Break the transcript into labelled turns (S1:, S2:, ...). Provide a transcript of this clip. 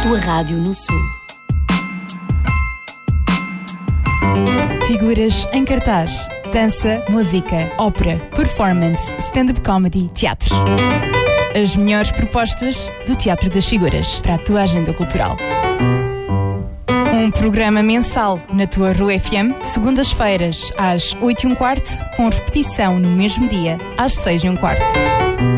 S1: tua rádio no Sul.
S2: Figuras em cartaz: dança, música, ópera, performance, stand-up comedy, teatro. As melhores propostas do Teatro das Figuras para a tua agenda cultural. Um programa mensal na tua Rua FM, segundas-feiras às 8h15, com repetição no mesmo dia às 6h15.